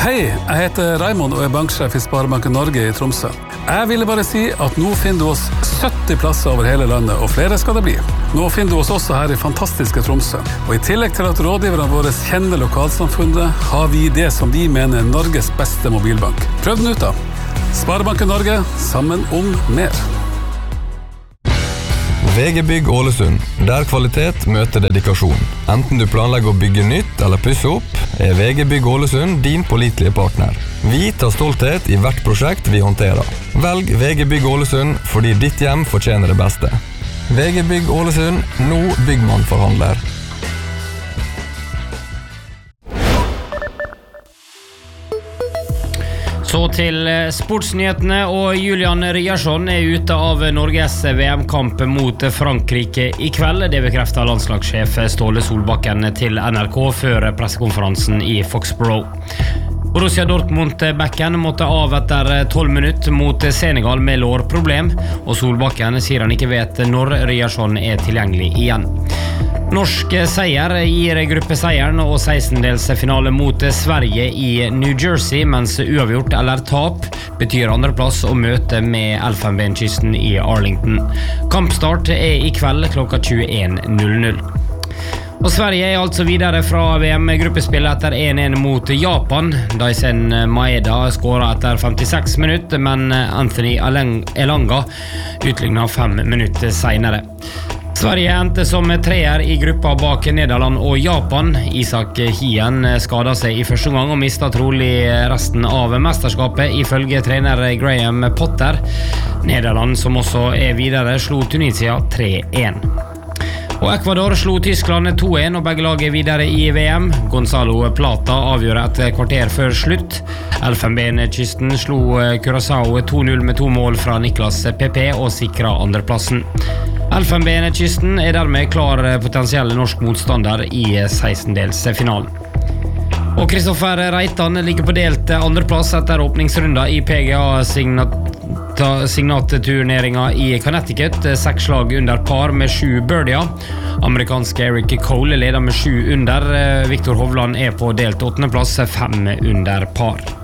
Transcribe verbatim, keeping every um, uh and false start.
Hei, jeg heter Raimond og er banksjef i Sparebanken Norge i Tromsø. Jeg ville bare si at nå finner du oss sytti plasser over hele landet, og flere skal det bli. Nå finner du oss også her i fantastiske Tromsø. Og i tillegg til at rådgiverne våre kjenner lokalsamfunnet, har vi det som vi mener er Norges beste mobilbank. Prøv den ut da. Sparebanken Norge, sammen om mer. V G Bygg Ålesund, der kvalitet møter dedikasjon. Enten du planlegger å bygge nytt eller pusse opp, er V G Bygg Ålesund din pålitelige partner. Vi tar stolthet i hvert prosjekt vi håndterer. Velg V G Bygg Ålesund fordi ditt hjem fortjener det beste. V G Bygg Ålesund, nå byggmann forhandler. Så til sportsnyhetene, og Julian Ryerson er ute av Norges V M-kamp mot Frankrike i kveld. Det bekrefter landslagssjef Ståle Solbakken til N R K før pressekonferansen i Foxborough. Borussia Dortmund-backen måtte av etter tolv minutter mot Senegal med lårproblem, og Solbakken sier han ikke vet når Ryerson er tilgjengelig igjen. Norsk seier gir gruppeseieren og sekstendelsfinale mot Sverige i New Jersey, mens uavgjort eller tap betyr andreplass og møte med Elfenbenskysten i Arlington. Kampstart er i kveld klokka tjueen null null. Og Sverige er altså videre fra V M-gruppespill etter en en mot Japan. Daisen Maeda skåret etter femtiseks minutter, men Anthony Elanga utlignet fem minutter senere. Sverige endte som treer i gruppa bak Nederland og Japan. Isak Hien skadet seg i første gang og mistet trolig resten av mesterskapet, ifølge trener Graham Potter. Nederland, som også er videre, slo Tunisia tre en. Og Ecuador slo Tyskland to en, og begge lag er videre i V M. Gonzalo Plata avgjør et kvarter før slutt. Elfenbenskysten slo Curaçao to null med to mål fra Niklas Pepe og sikret andreplassen. Elfenbenskysten er dermed klar potensiell norsk motstander i sekstendelsfinalen. Og Kristoffer Reitan ligger på delt andreplass etter åpningsrunder i P G A-signatturneringen i Connecticut. Seks slag under par med sju birdier. Amerikanske Eric Cole leder med sju under. Victor Hovland er på delt åttendeplass, fem under par.